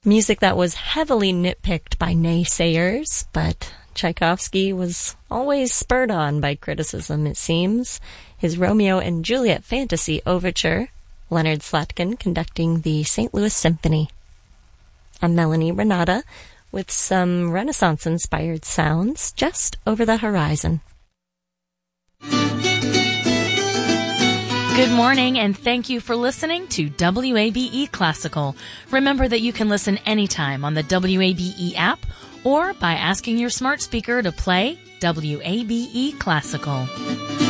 Music that was heavily nitpicked by naysayers, but Tchaikovsky was always spurred on by criticism, it seems. His Romeo and Juliet Fantasy Overture, Leonard Slatkin conducting the St. Louis Symphony. I'm Melanie Renata with some Renaissance-inspired sounds just over the horizon. Good morning, and thank you for listening to WABE Classical. Remember that you can listen anytime on the WABE app or by asking your smart speaker to play WABE Classical.